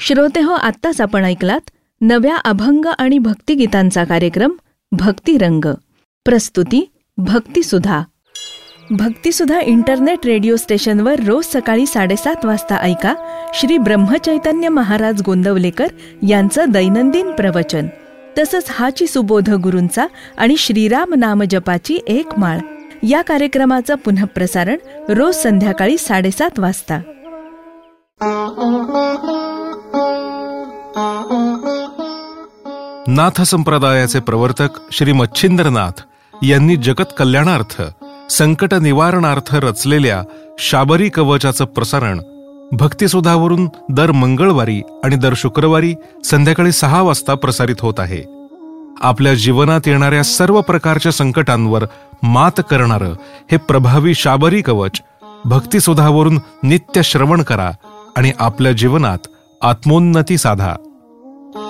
श्रोतेहो, आत्ताच आपण ऐकलात नव्या अभंग आणि भक्तिगीतांचा कार्यक्रम भक्तिरंग. प्रस्तुती भक्तिसुधा. भक्तिसुधा इंटरनेट रेडिओ स्टेशनवर रोज सकाळी 7:30 वाजता ऐका श्री ब्रह्मचैतन्य महाराज गोंदवलेकर यांचं दैनंदिन प्रवचन. तसंच हाची सुबोध गुरूंचा आणि श्रीराम नाम जपाची एक माळ या कार्यक्रमाचं पुनःप्रसारण रोज संध्याकाळी 7:30 वाजता. नाथ संप्रदायाचे प्रवर्तक श्री मच्छिंद्रनाथ यांनी जगत कल्याणार्थ, संकट निवारणार्थ रचलेल्या शाबरी कवचाचं प्रसारण भक्तिसुधावरून दर मंगळवारी आणि दर शुक्रवारी संध्याकाळी 6 वाजता प्रसारित होत आहे. आपल्या जीवनात येणाऱ्या सर्व प्रकारच्या संकटांवर मात करणारं हे प्रभावी शाबरी कवच भक्तिसुधावरून नित्य श्रवण करा आणि आपल्या जीवनात आत्मोन्नती साधा.